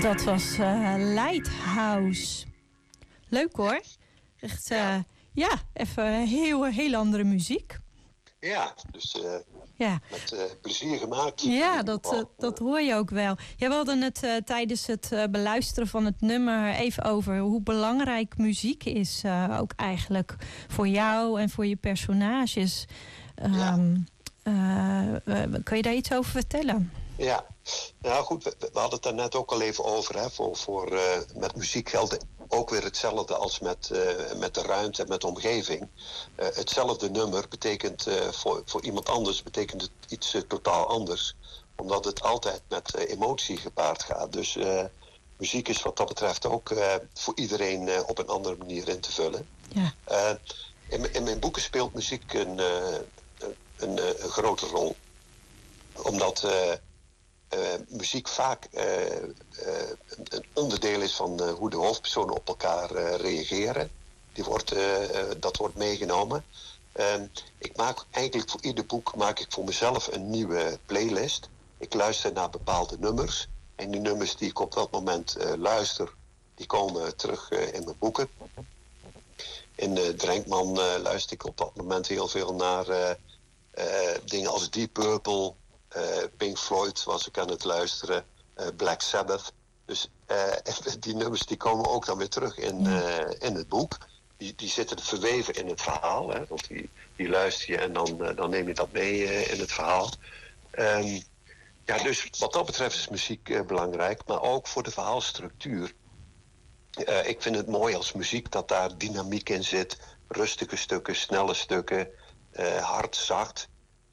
Dat was Lighthouse. Leuk hoor. Echt, even heel andere muziek. Ja, dus ja. met plezier gemaakt. Ja, dat hoor je ook wel. Ja, we hadden het tijdens het beluisteren van het nummer even over hoe belangrijk muziek is. Ook eigenlijk voor jou en voor je personages. Kun je daar iets over vertellen? Ja, nou goed, we hadden het daar net ook al even over. Hè, met muziek geldt ook weer hetzelfde als met de ruimte en met de omgeving. Hetzelfde nummer betekent voor iemand anders betekent het iets totaal anders. Omdat het altijd met emotie gepaard gaat. Dus muziek is wat dat betreft ook voor iedereen op een andere manier in te vullen. Ja. In mijn boeken speelt muziek een grote rol. Omdat muziek vaak een onderdeel is van hoe de hoofdpersonen op elkaar reageren. Dat wordt meegenomen. Ik maak eigenlijk voor ieder boek voor mezelf een nieuwe playlist. Ik luister naar bepaalde nummers. En die nummers die ik op dat moment luister, die komen terug in mijn boeken. In Drenkman luister ik op dat moment heel veel naar dingen als Deep Purple, Pink Floyd was ik aan het luisteren, Black Sabbath. Dus die nummers die komen ook dan weer terug in het boek. Die zitten verweven in het verhaal. Hè? Want die luister je en dan neem je dat mee in het verhaal. Dus wat dat betreft is muziek belangrijk. Maar ook voor de verhaalstructuur. Ik vind het mooi als muziek dat daar dynamiek in zit. Rustige stukken, snelle stukken. Hard, zacht.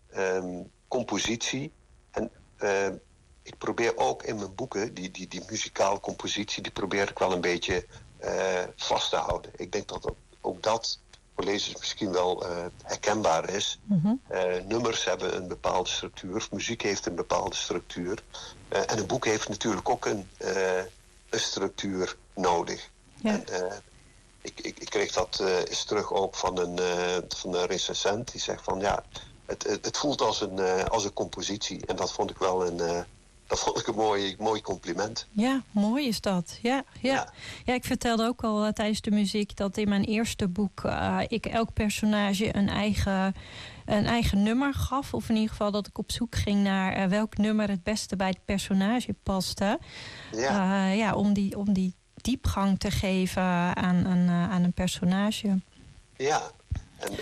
Compositie. En ik probeer ook in mijn boeken, die muzikale compositie, die probeer ik wel een beetje vast te houden. Ik denk dat ook dat voor lezers misschien wel herkenbaar is. Mm-hmm. Nummers hebben een bepaalde structuur, muziek heeft een bepaalde structuur. En een boek heeft natuurlijk ook een structuur nodig. Ja. En, ik kreeg dat eens terug ook van een recensent die zegt van ja, het voelt als een compositie. En dat vond ik wel een mooi compliment. Ja, mooi is dat. Ja, ik vertelde ook al tijdens de muziek dat in mijn eerste boek ik elk personage een eigen nummer gaf. Of in ieder geval dat ik op zoek ging naar welk nummer het beste bij het personage paste. Ja. Om die diepgang te geven aan een personage. Ja, en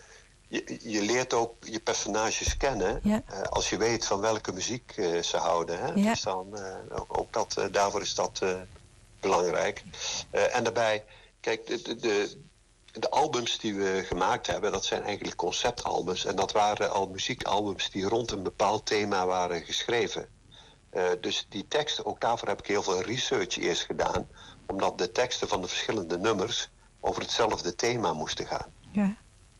je leert ook je personages kennen. Ja. Als je weet van welke muziek ze houden. Hè? Ja. Dus dan, daarvoor is dat belangrijk. En daarbij, kijk, de albums die we gemaakt hebben, dat zijn eigenlijk conceptalbums. En dat waren al muziekalbums die rond een bepaald thema waren geschreven. Dus die teksten, ook daarvoor heb ik heel veel research eerst gedaan. Omdat de teksten van de verschillende nummers over hetzelfde thema moesten gaan. Ja.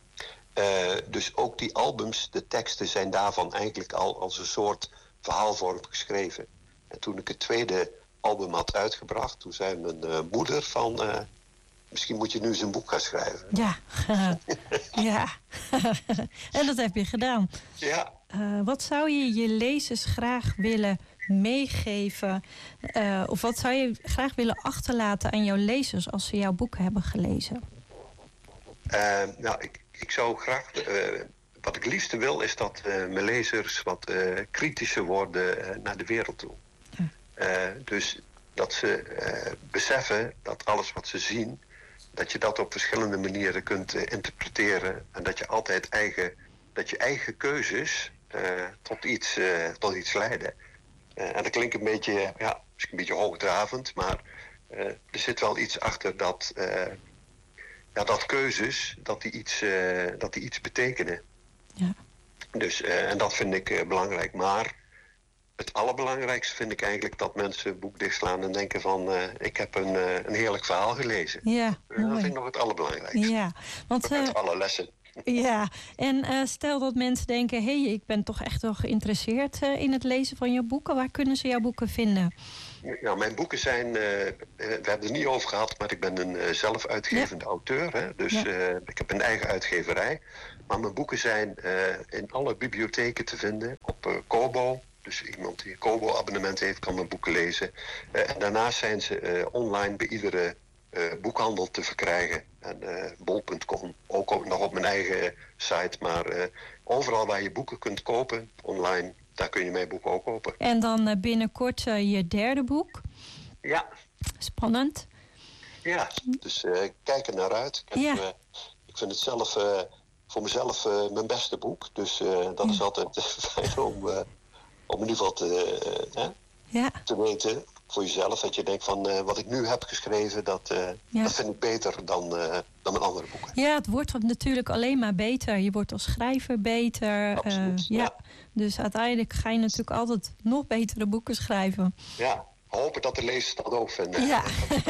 Dus ook die albums, de teksten zijn daarvan eigenlijk al als een soort verhaalvorm geschreven. En toen ik het tweede album had uitgebracht, toen zei mijn moeder van misschien moet je nu eens een boek gaan schrijven. Ja, ja. En dat heb je gedaan. Ja. Wat zou je lezers graag willen meegeven? Of wat zou je graag willen achterlaten aan jouw lezers als ze jouw boeken hebben gelezen? Ik zou graag, wat ik liefste wil, is dat mijn lezers wat kritischer worden naar de wereld toe. Dus dat ze beseffen dat alles wat ze zien, dat je dat op verschillende manieren kunt interpreteren. En dat je altijd je eigen keuzes tot iets leiden. En dat klinkt een beetje, misschien een beetje hoogdravend, maar er zit wel iets achter dat keuzes, dat die iets betekenen. Ja. Dus, en dat vind ik belangrijk. Maar het allerbelangrijkste vind ik eigenlijk dat mensen een boek dichtslaan en denken van ik heb een heerlijk verhaal gelezen. Ja, dat vind ik nog het allerbelangrijkste. Ja, want met alle lessen. Ja, en stel dat mensen denken, ik ben toch echt wel geïnteresseerd in het lezen van jouw boeken. Waar kunnen ze jouw boeken vinden? Nou, mijn boeken zijn, we hebben het er niet over gehad, maar ik ben een zelf uitgevende auteur. Hè? Dus ik heb een eigen uitgeverij. Maar mijn boeken zijn in alle bibliotheken te vinden. Op Kobo, Dus iemand die een Kobo-abonnement heeft, kan mijn boeken lezen. En daarnaast zijn ze online bij iedere boekhandel te verkrijgen. En bol.com, ook nog op mijn eigen site. Maar overal waar je boeken kunt kopen, online, daar kun je mijn boeken ook kopen. En dan binnenkort je derde boek. Ja. Spannend. Ja, dus kijk er naar uit. Ik vind het zelf voor mezelf mijn beste boek. Dus dat is altijd fijn om in ieder geval te weten voor jezelf. Dat je denkt van wat ik nu heb geschreven, dat vind ik beter dan mijn andere boeken. Ja, het wordt natuurlijk alleen maar beter. Je wordt als schrijver beter. Absoluut, Dus uiteindelijk ga je natuurlijk altijd nog betere boeken schrijven. Ja. Hopen dat de lezers dat ook vinden. Ja.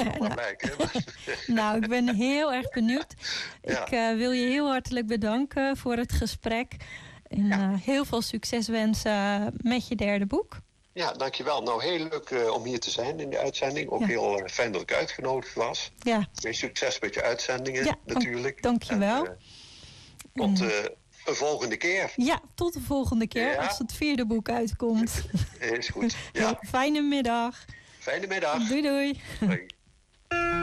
Nou, ik ben heel erg benieuwd. Ja. Ik wil je heel hartelijk bedanken voor het gesprek. En heel veel succes wensen met je derde boek. Ja, dankjewel. Nou, heel leuk om hier te zijn in de uitzending. Ook heel fijn dat ik uitgenodigd was. Ja. Veel succes met je uitzendingen natuurlijk. Dankjewel. Tot een volgende keer. Ja, tot de volgende keer als het vierde boek uitkomt. Is goed. Ja. Fijne middag. Fijne middag. Doei doei. Hoi.